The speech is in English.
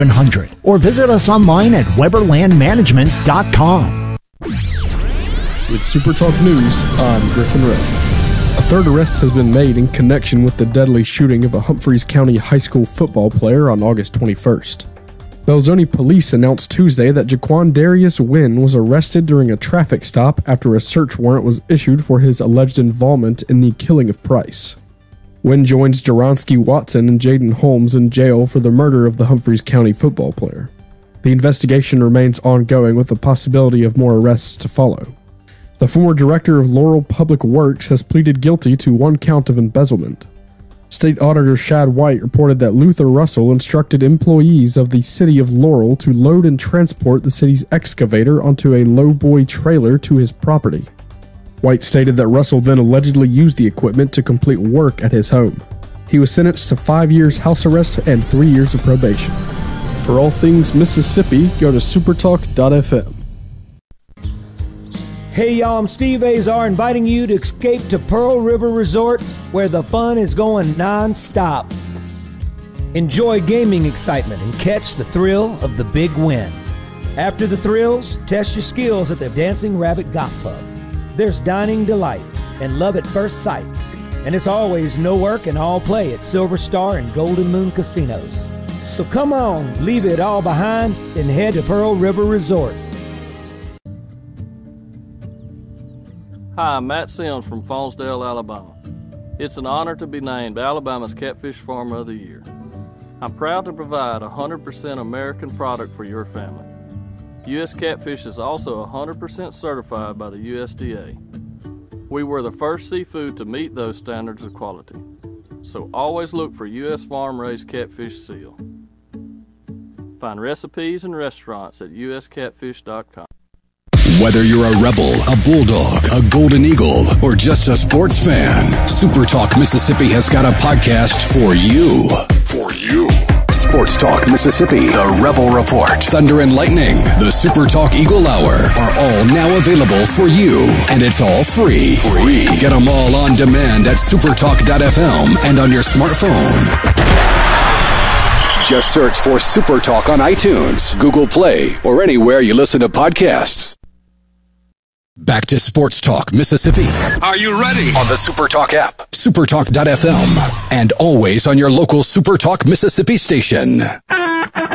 100 or visit us online at weberlandmanagement.com. With Super Talk News, I'm Griffin Rowe. A third arrest has been made in connection with the deadly shooting of a Humphreys County high school football player on August 21st. Belzoni police announced Tuesday that Jaquan Darius Wynn was arrested during a traffic stop after a search warrant was issued for his alleged involvement in the killing of Price. Wynn joins Jaronsky Watson and Jaden Holmes in jail for the murder of the Humphreys County football player. The investigation remains ongoing with the possibility of more arrests to follow. The former director of Laurel Public Works has pleaded guilty to one count of embezzlement. State Auditor Shad White reported that Luther Russell instructed employees of the city of Laurel to load and transport the city's excavator onto a lowboy trailer to his property. White stated that Russell then allegedly used the equipment to complete work at his home. He was sentenced to 5 years house arrest and 3 years of probation. For all things Mississippi, go to supertalk.fm. Hey y'all, I'm Steve Azar inviting you to escape to Pearl River Resort where the fun is going non-stop. Enjoy gaming excitement and catch the thrill of the big win. After the thrills, test your skills at the Dancing Rabbit Golf Club. There's dining delight and love at first sight. And it's always no work and all play at Silver Star and Golden Moon Casinos. So come on, leave it all behind and head to Pearl River Resort. Hi, I'm Matt Sims from Faunsdale, Alabama. It's an honor to be named Alabama's Catfish Farmer of the Year. I'm proud to provide 100% American product for your family. U.S. Catfish is also 100% certified by the USDA. We were the first seafood to meet those standards of quality. So always look for U.S. farm-raised catfish seal. Find recipes and restaurants at uscatfish.com. Whether you're a Rebel, a Bulldog, a Golden Eagle, or just a sports fan, Super Talk Mississippi has got a podcast for you. For you. Sports Talk Mississippi, the Rebel Report, Thunder and Lightning, the Super Talk Eagle Hour are all now available for you, and it's all free. Get them all on demand at supertalk.fm and on your smartphone. Just search for Super Talk on iTunes, Google Play, or anywhere you listen to podcasts. Back to Sports Talk Mississippi. Are you ready? On the Super Talk app, supertalk.fm, and always on your local Super Talk Mississippi station.